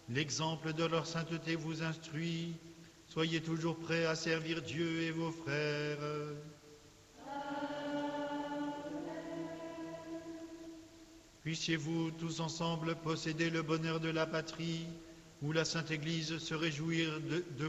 L'exemple de leur sainteté vous instruit. Soyez toujours prêts à servir Dieu et vos frères. Puissiez-vous tous ensemble posséder le bonheur de la patrie, où la Sainte Église se réjouir de